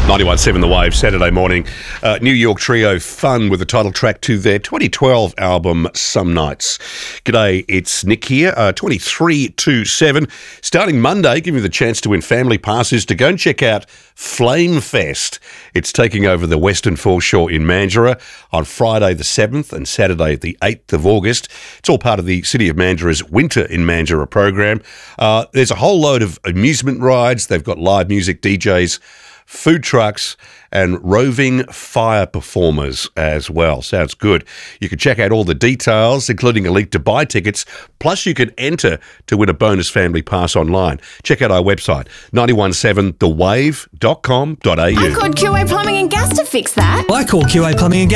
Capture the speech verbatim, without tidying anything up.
ninety-one point seven The Wave, Saturday morning. Uh, New York trio Fun with the title track to their twenty twelve album, Some Nights. G'day, it's Nick here, uh, twenty-three to seven. Starting Monday, give you the chance to win family passes to go and check out Flame Fest. It's taking over the Western Foreshore in Mandurah on Friday the seventh and Saturday the eighth of August. It's all part of the City of Mandurah's Winter in Mandurah program. Uh, there's a whole load of amusement rides. They've got live music, D Js, food trucks and roving fire performers as well. Sounds good. You can check out all the details, including a link to buy tickets, plus you can enter to win a bonus family pass online. Check out our website, nine one seven the wave dot com dot a u. I called Q A Plumbing and Gas to fix that. I called Q A Plumbing and Gas